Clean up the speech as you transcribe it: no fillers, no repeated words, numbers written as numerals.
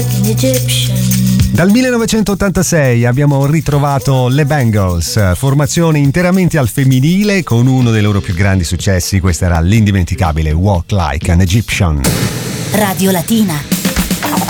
an Egyptian. Dal 1986 abbiamo ritrovato le Bangles, formazione interamente al femminile con uno dei loro più grandi successi. Questa era l'indimenticabile Walk Like an Egyptian. Radio Latina.